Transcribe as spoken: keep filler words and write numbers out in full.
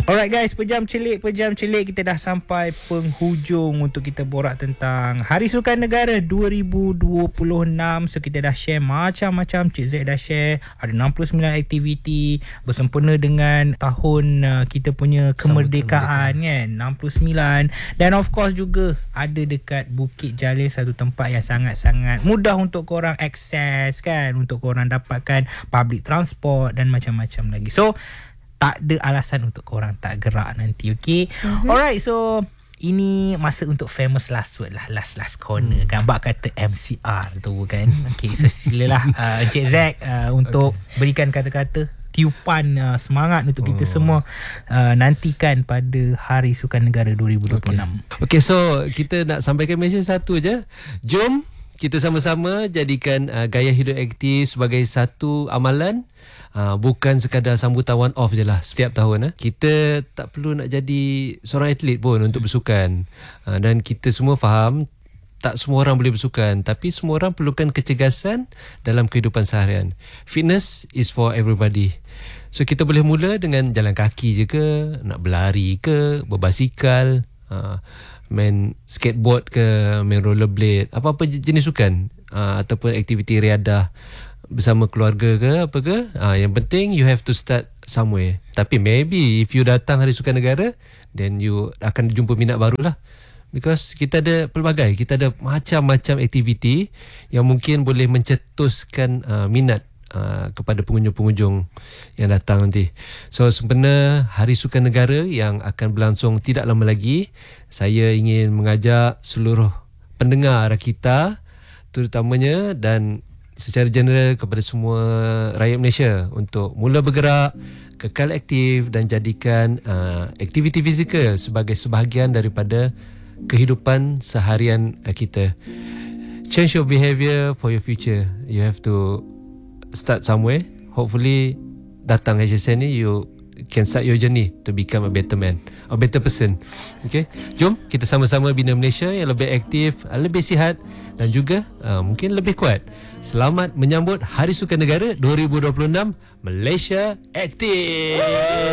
Alright guys, pejam celik, pejam celik, kita dah sampai penghujung untuk kita borak tentang Hari Sukan Negara dua ribu dua puluh enam. So kita dah share macam-macam, Cik Z dah share ada enam puluh sembilan aktiviti bersempena dengan tahun uh, kita punya kemerdekaan kan, enam puluh sembilan. Dan of course juga ada dekat Bukit Jalil, satu tempat yang sangat-sangat mudah untuk korang akses kan, untuk korang dapatkan public transport dan macam-macam lagi. So tak ada alasan untuk korang tak gerak nanti, okay? Mm-hmm. Alright, so ini masa untuk famous last word lah, last last corner hmm. kan, bak kata M C R tu kan. Okay, so silalah uh, Encik Zack uh, untuk okay. berikan kata-kata tiupan uh, semangat untuk oh. kita semua uh, nantikan pada Hari Sukan Negara dua ribu dua puluh enam. Okay. Okay, so kita nak sampaikan mesej satu je. Jom kita sama-sama jadikan uh, gaya hidup aktif sebagai satu amalan. Uh, bukan sekadar sambutan one off je lah setiap tahun. Eh. Kita tak perlu nak jadi seorang atlet pun untuk bersukan. Uh, dan kita semua faham tak semua orang boleh bersukan, tapi semua orang perlukan kecergasan dalam kehidupan seharian. Fitness is for everybody. So kita boleh mula dengan jalan kaki je ke, nak berlari ke, berbasikal, uh, main skateboard ke, main rollerblade, apa-apa jenis sukan, uh, ataupun aktiviti riadah bersama keluarga ke apa ke. Ha, yang penting you have to start somewhere. Tapi maybe if you datang Hari Sukan Negara, then you akan jumpa minat baru lah. Because kita ada pelbagai, kita ada macam-macam aktiviti yang mungkin boleh mencetuskan uh, minat uh, kepada pengunjung-pengunjung yang datang nanti. So sempena Hari Sukan Negara yang akan berlangsung tidak lama lagi, saya ingin mengajak seluruh pendengar kita terutamanya dan secara general kepada semua rakyat Malaysia untuk mula bergerak, kekal aktif dan jadikan uh, aktiviti fizikal sebagai sebahagian daripada kehidupan seharian uh, kita. Change your behaviour for your future. You have to start somewhere. Hopefully datang H S N ni you can start your journey to become a better man, a better person. Okay, jom kita sama-sama bina Malaysia yang lebih aktif, lebih sihat dan juga uh, mungkin lebih kuat. Selamat menyambut Hari Sukan Negara dua ribu dua puluh enam. Malaysia Aktif.